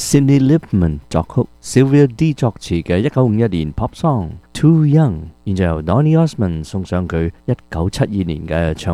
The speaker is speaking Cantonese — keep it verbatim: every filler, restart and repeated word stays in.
Cindy Lipman 作曲 ，Sylvia D 作詞嘅一九五一年 pop song Too Young，然後由 Donny Osmond 送上佢一九七二年嘅唱